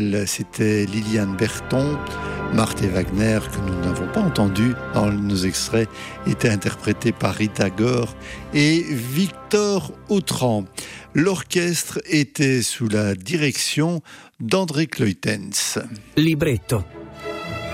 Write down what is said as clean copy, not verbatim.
C'était Liliane Berton. Marthe et Wagner, que nous n'avons pas entendu dans nos extraits, était interprété par Rita Gore et Victor Autran. L'orchestre était sous la direction d'André Cloytens. Libretto.